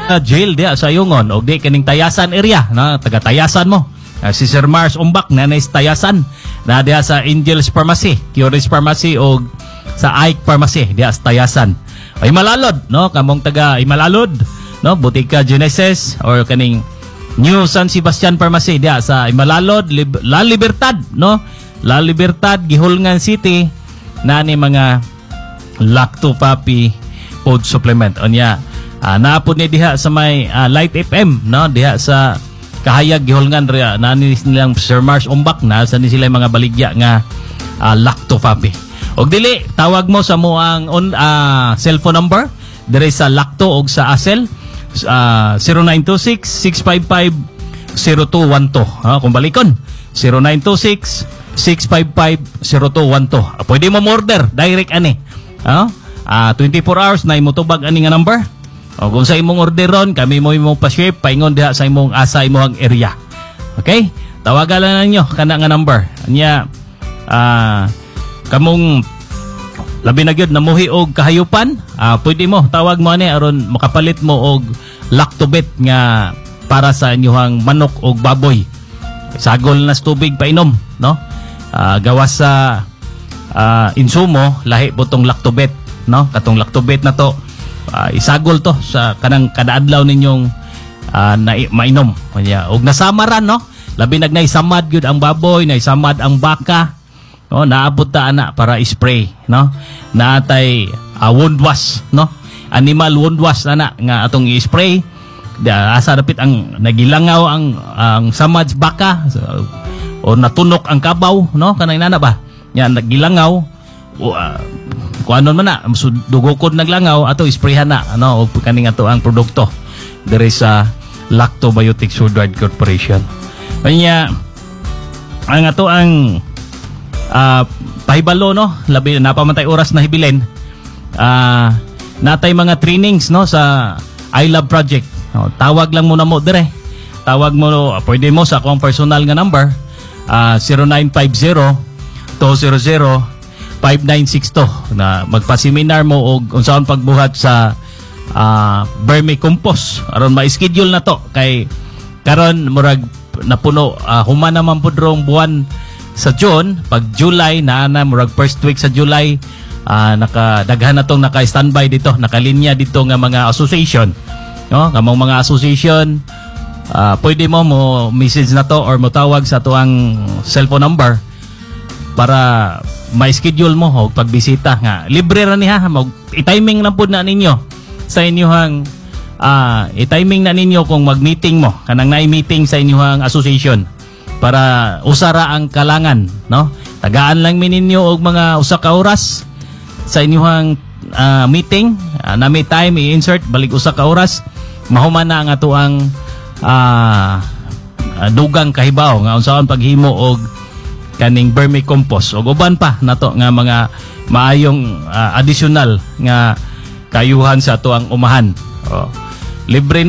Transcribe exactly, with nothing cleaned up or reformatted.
uh, jail dia sa Yungon og di kaning Tayasan area na taga Tayasan mo. Uh, si Sir Mars Umbak na na Tayasan na dia sa Angels Pharmacy, Curis Pharmacy og sa Ike Pharmacy dia sa Tayasan. Ay Malalod no kamong taga Imalalod no Botica Genesis or kaning New San Sebastian Pharmacy dia sa Imalalod, Lib- La Libertad no La Libertad Gihulngan City na ni mga Lacto Papi food supplement onya. Uh, naapod ni diha sa may uh, Light F M no diha sa Kahayag Gihulngan ria na ni nilang Sir Mars Umbak na sa ni sila mga baligya nga uh, Lacto Papi. Og dili tawag mo sa mo ang on, uh, cellphone number dire sa Lacto og sa Asel uh, zero nine two six, six five five, zero two one two uh, kung balikon zero nine two six, six five five, zero two one two. Uh, pwede mo order direct ani uh, uh, twenty-four hours na imotubag ani nga number. O kung sa imong orderon kami mo imong pa-ship paingon diha sa imong asa imong area. Okay? Tawagan lang ninyo kana nga number. Anya ah uh, kamong labi na gyud namuhi og kahayupan, uh, pwede mo tawag mo ani aron makapalit mo og Lactobet nga para sa inyong manok og baboy. Sagol na sa tubig painom, no? Uh, gawas sa uh, insumo lahi butong Lactobet, no? Katong Lactobet na to uh, isagol to sa kanang kadaadlaw ninyong uh, na mainom. Kanya og nasamaran, no? Labi nag naisamad gyud ang baboy, naisamad ang baka. No, naabot ta ana para spray, no? Naatay uh, wound wash, no? Animal wound wash ana nga atong i-spray. Da asa dapit ang nagilangaw ang ang samad baka so, o natunok ang kabaw, no? Kanang nana ba? Nya nagilangaw o uh, kuanon man na dugokod naglangaw ato isprayhan na, ano? O kaning ato ang produkto diri sa Lactobiotics Worldwide Corporation. Kanya ang ato ang Uh, pahibalo, no? Labi napamantay oras na hibilin. Uh, natay mga trainings, no, sa I Love Project. No, tawag lang muna mo dire. Tawag mo, uh, pwede mo sa akong personal nga number uh, zero nine five zero, two zero zero, five nine six two na magpa-seminar mo og unsaon pagbuhat sa uh, vermicompost aron ma-schedule na to kay karon murag napuno uh, human naman pud rong buwan sa June, pag July na na murag first week sa July uh, nakadaghan na tong naka-standby dito, nakalinya dito nga mga association, no? Kamong mga association uh, pwede mo mo message na to or mo tawag sa tuang cellphone number para ma-schedule mo og pagbisita nga libre ra ni ha, mag i-timing lang pud na ninyo sa inyohang uh, i-timing na ninyo kung mag-meeting mo kanang na-meeting sa inyohang association para usara ang kalangan, no? Tagaan lang mininyo og mga usa ka oras sa inyong uh, meeting, uh, na may time i-insert balik usa ka oras, mahuman na ang ato ang uh, uh, dugang kahibaw nga unsaon paghimo og kaning vermicompost og uban pa nato nga mga maayong uh, additional nga kayuhan sa ato ang umahan. Oh, libre na